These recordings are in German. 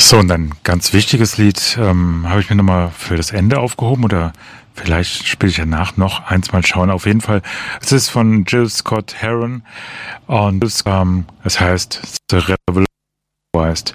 So, und ein ganz wichtiges Lied habe ich mir nochmal für das Ende aufgehoben oder vielleicht spiele ich danach noch eins, mal schauen. Auf jeden Fall, es ist von Jill Scott Heron und es heißt The Revolution.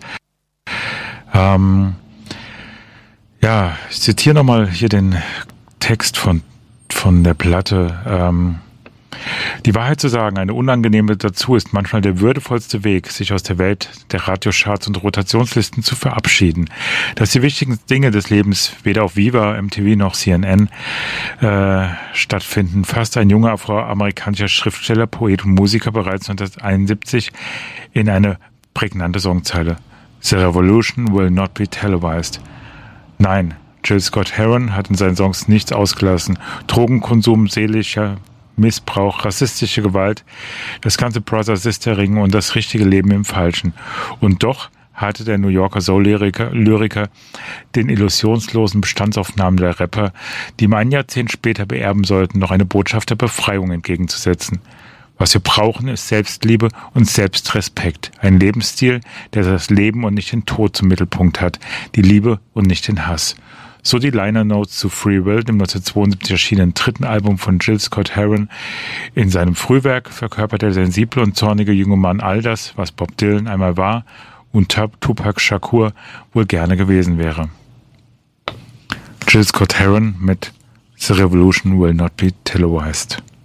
Ja, ich zitiere nochmal hier den Text von der Platte. Die Wahrheit zu sagen, eine unangenehme dazu, ist manchmal der würdevollste Weg, sich aus der Welt der Radiocharts und Rotationslisten zu verabschieden. Dass die wichtigen Dinge des Lebens weder auf Viva, MTV noch CNN stattfinden, fasste ein junger afroamerikanischer Schriftsteller, Poet und Musiker bereits 1971 in eine prägnante Songzeile. The Revolution will not be televised. Nein, Jill Scott Heron hat in seinen Songs nichts ausgelassen. Drogenkonsum, seelischer Missbrauch, rassistische Gewalt, das ganze Brother-Sister-Ring und das richtige Leben im Falschen. Und doch hatte der New Yorker Soul-Lyriker den illusionslosen Bestandsaufnahmen der Rapper, die ihm ein Jahrzehnt später beerben sollten, noch eine Botschaft der Befreiung entgegenzusetzen. Was wir brauchen, ist Selbstliebe und Selbstrespekt. Ein Lebensstil, der das Leben und nicht den Tod zum Mittelpunkt hat, die Liebe und nicht den Hass. So die Liner Notes zu Free Will, dem 1972 erschienenen dritten Album von Jill Scott Heron. In seinem Frühwerk verkörpert der sensible und zornige junge Mann all das, was Bob Dylan einmal war und Tupac Shakur wohl gerne gewesen wäre. Jill Scott Heron mit The Revolution will not be televised.